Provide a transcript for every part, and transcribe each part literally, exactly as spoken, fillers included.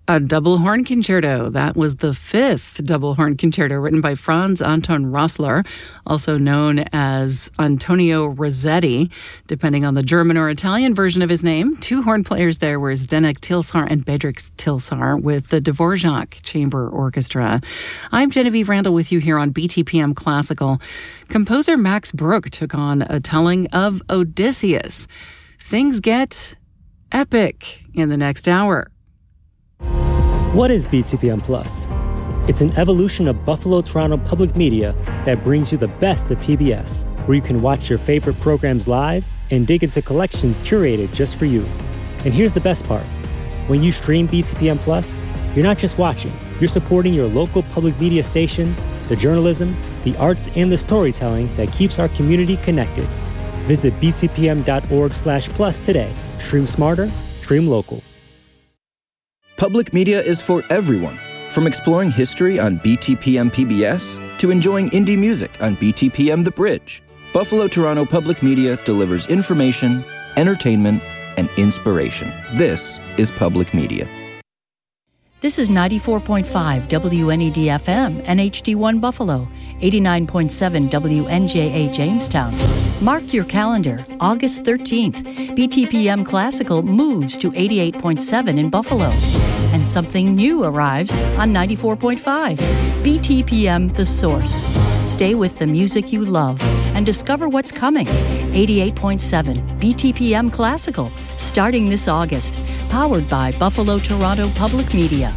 A double horn concerto. That was the fifth double horn concerto written by Franz Anton Rossler, also known as Antonio Rossetti, depending on the German or Italian version of his name. Two horn players there were Zdenek Tilsar and Bedřich Tilsar with the Dvorak Chamber Orchestra. I'm Genevieve Randall with you here on B T P M Classical. Composer Max Bruch took on a telling of Odysseus. Things get epic in the next hour. What is B T P M Plus? It's an evolution of Buffalo Toronto Public Media that brings you the best of P B S, where you can watch your favorite programs live and dig into collections curated just for you. And here's the best part. When you stream B T P M Plus, you're not just watching, you're supporting your local public media station, the journalism, the arts, and the storytelling that keeps our community connected. Visit b t p m dot org slash plus today. Stream smarter, stream local. Public media is for everyone, from exploring history on B T P M P B S to enjoying indie music on B T P M The Bridge. Buffalo Toronto Public Media delivers information, entertainment, and inspiration. This is public media. This is ninety-four point five W N E D F M, N H D one Buffalo, eighty-nine point seven W N J A Jamestown. Mark your calendar, August thirteenth, B T P M Classical moves to eighty-eight point seven in Buffalo. And something new arrives on ninety-four point five, B T P M The Source. Stay with the music you love and discover what's coming. eighty-eight point seven, B T P M Classical, starting this August. Powered by Buffalo Toronto Public Media.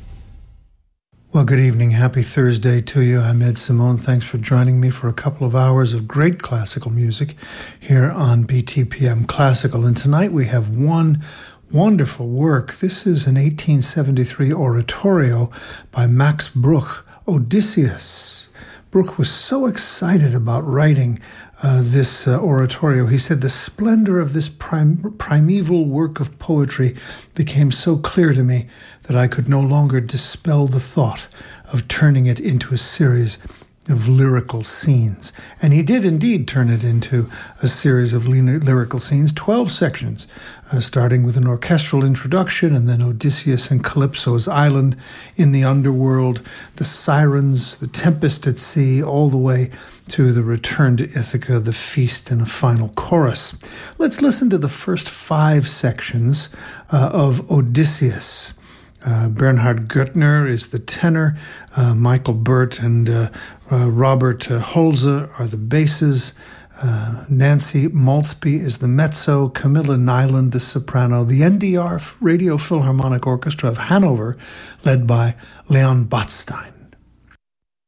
Well, good evening. Happy Thursday to you. I'm Ed Simone. Thanks for joining me for a couple of hours of great classical music here on B T P M Classical. And tonight we have one wonderful work. This is an eighteen seventy-three oratorio by Max Bruch, Odysseus. Bruch was so excited about writing uh, this uh, oratorio. He said, the splendor of this prim- primeval work of poetry became so clear to me that I could no longer dispel the thought of turning it into a series of lyrical scenes. And he did indeed turn it into a series of lyrical scenes, twelve sections, uh, starting with an orchestral introduction, and then Odysseus and Calypso's island in the underworld, the sirens, the tempest at sea, all the way to the return to Ithaca, the feast, and a final chorus. Let's listen to the first five sections uh, of Odysseus. Uh, Bernhard Goettner is the tenor, uh, Michael Burt and uh, uh, Robert uh, Holze are the basses, uh, Nancy Maltzby is the mezzo, Camilla Nyland the soprano, the N D R Radio Philharmonic Orchestra of Hanover, led by Leon Botstein.